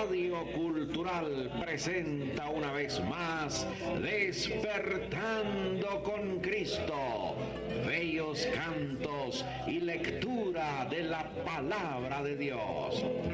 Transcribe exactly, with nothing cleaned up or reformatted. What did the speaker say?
Radio Cultural presenta una vez más Despertando con Cristo, bellos cantos y lectura de la palabra de Dios.